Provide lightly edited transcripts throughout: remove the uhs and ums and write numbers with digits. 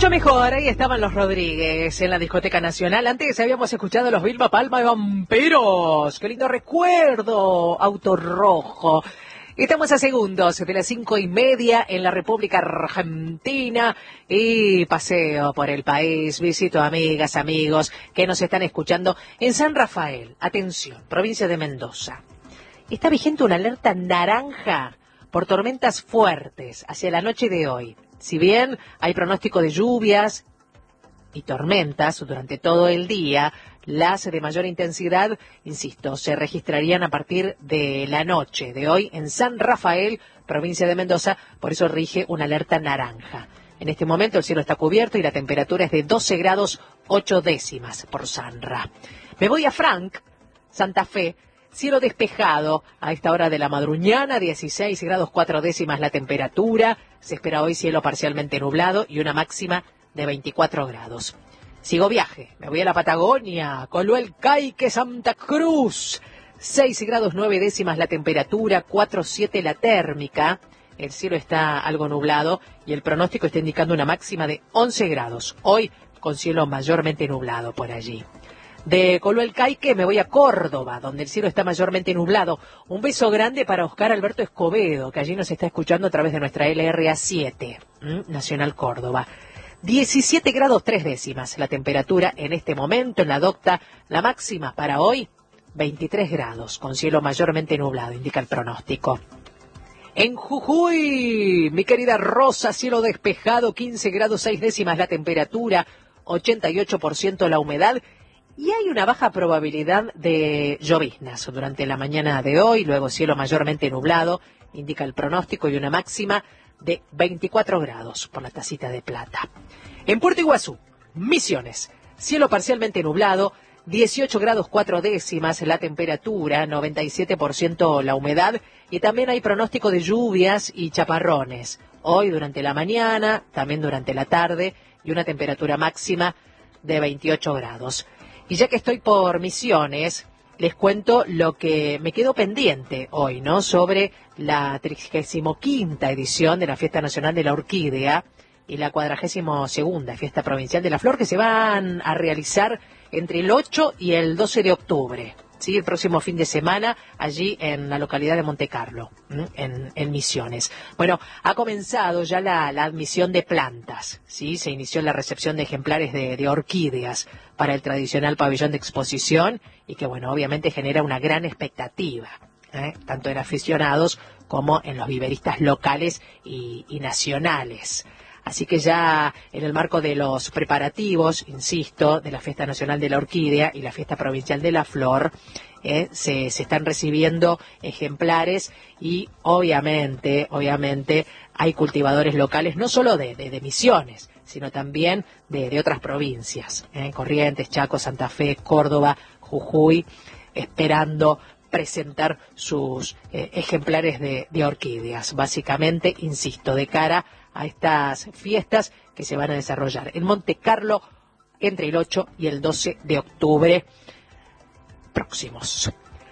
Mucho mejor, ahí estaban los Rodríguez en la Discoteca Nacional. Antes habíamos escuchado a los Vilma Palma de Vampiros. ¡Qué lindo recuerdo! Auto Rojo. Estamos a segundos de las 5:30 en la República Argentina y paseo por el país, visito amigas, amigos que nos están escuchando en San Rafael. Atención, provincia de Mendoza. Está vigente una alerta naranja por tormentas fuertes hacia la noche de hoy. Si bien hay pronóstico de lluvias y tormentas durante todo el día, las de mayor intensidad, insisto, se registrarían a partir de la noche de hoy en San Rafael, provincia de Mendoza, por eso rige una alerta naranja. En este momento el cielo está cubierto y la temperatura es de 12 grados 8 décimas por Sanra. Me voy a Frank, Santa Fe. Cielo despejado a esta hora de la madruñana, 16 grados 4 décimas la temperatura. Se espera hoy cielo parcialmente nublado y una máxima de 24 grados. Sigo viaje, me voy a la Patagonia, Coloel Caique, Santa Cruz. 6 grados 9 décimas la temperatura, 4,7 la térmica. El cielo está algo nublado y el pronóstico está indicando una máxima de 11 grados. Hoy con cielo mayormente nublado por allí. De Coloel Caique me voy a Córdoba, donde el cielo está mayormente nublado. Un beso grande para Oscar Alberto Escobedo, que allí nos está escuchando a través de nuestra LRA7, Nacional Córdoba. 17 grados 3 décimas la temperatura en este momento en la Docta. La máxima para hoy, 23 grados, con cielo mayormente nublado, indica el pronóstico. En Jujuy, mi querida Rosa, cielo despejado, 15 grados 6 décimas la temperatura, 88% la humedad. Y hay una baja probabilidad de lloviznas durante la mañana de hoy, luego cielo mayormente nublado, indica el pronóstico, y una máxima de 24 grados por la Tacita de Plata. En Puerto Iguazú, Misiones, cielo parcialmente nublado, 18 grados 4 décimas la temperatura, 97% la humedad, y también hay pronóstico de lluvias y chaparrones. Hoy durante la mañana, también durante la tarde, y una temperatura máxima de 28 grados. Y ya que estoy por Misiones, les cuento lo que me quedó pendiente hoy, ¿no? Sobre la 35ª edición de la Fiesta Nacional de la Orquídea y la 42ª Fiesta Provincial de la Flor, que se van a realizar entre el 8 y el 12 de octubre, ¿sí? El próximo fin de semana, allí en la localidad de Monte Carlo, en Misiones. Bueno, ha comenzado ya la admisión de plantas, ¿sí? Se inició la recepción de ejemplares de orquídeas para el tradicional pabellón de exposición y que, bueno, obviamente genera una gran expectativa, tanto en aficionados como en los viveristas locales y nacionales. Así que ya en el marco de los preparativos, insisto, de la Fiesta Nacional de la Orquídea y la Fiesta Provincial de la Flor, se están recibiendo ejemplares y obviamente hay cultivadores locales, no solo de Misiones, sino también de otras provincias, Corrientes, Chaco, Santa Fe, Córdoba, Jujuy, esperando presentar sus ejemplares de orquídeas, básicamente, insisto, de cara a estas fiestas que se van a desarrollar en Monte Carlo entre el 8 y el 12 de octubre próximos.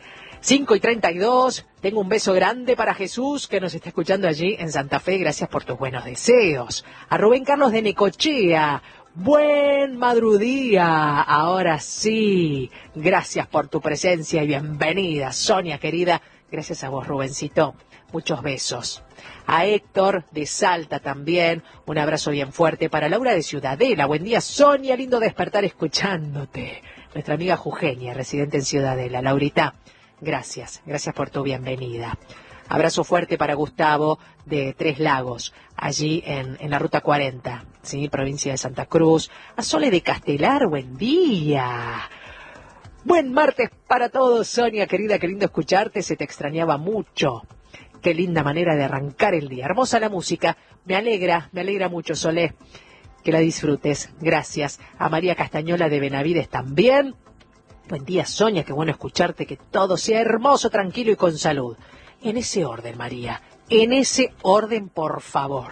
5:32, tengo un beso grande para Jesús, que nos está escuchando allí en Santa Fe, gracias por tus buenos deseos. A Rubén Carlos de Necochea, buen madrudía, ahora sí, gracias por tu presencia y bienvenida, Sonia querida, gracias a vos Rubencito, muchos besos. A Héctor de Salta también, un abrazo bien fuerte. Para Laura de Ciudadela, buen día Sonia, lindo despertar escuchándote. Nuestra amiga Jujeña, residente en Ciudadela. Laurita, gracias por tu bienvenida. Abrazo fuerte para Gustavo de Tres Lagos, allí en la Ruta 40, ¿sí? Provincia de Santa Cruz. A Sole de Castelar, buen día. Buen martes para todos, Sonia querida, qué lindo escucharte, se te extrañaba mucho. Qué linda manera de arrancar el día. Hermosa la música. Me alegra mucho, Solé. Que la disfrutes. Gracias. A María Castañola de Benavides también. Buen día, Sonia. Qué bueno escucharte. Que todo sea hermoso, tranquilo y con salud. En ese orden, María. En ese orden, por favor.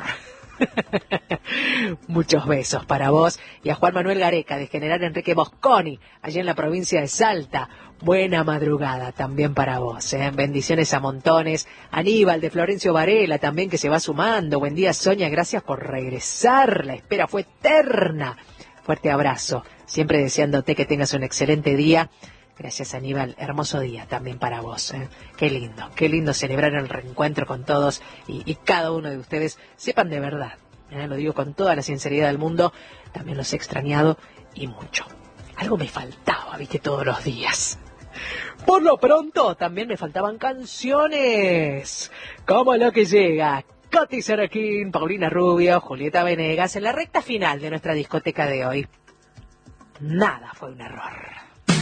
Muchos besos para vos y a Juan Manuel Gareca de General Enrique Mosconi, allá en la provincia de Salta. Buena madrugada también para vos, ¿eh? Bendiciones a montones. Aníbal de Florencio Varela también que se va sumando. Buen día, Sonia, gracias por regresar. La espera fue eterna. Fuerte abrazo. Siempre deseándote que tengas un excelente día. Gracias, Aníbal. Hermoso día también para vos, ¿eh? Qué lindo celebrar el reencuentro con todos y cada uno de ustedes. Sepan de verdad, lo digo con toda la sinceridad del mundo, también los he extrañado y mucho. Algo me faltaba, viste, todos los días. Por lo pronto, también me faltaban canciones, como lo que llega. Coti Saraquín, Paulina Rubio, Julieta Venegas, en la recta final de nuestra discoteca de hoy. Nada fue un error.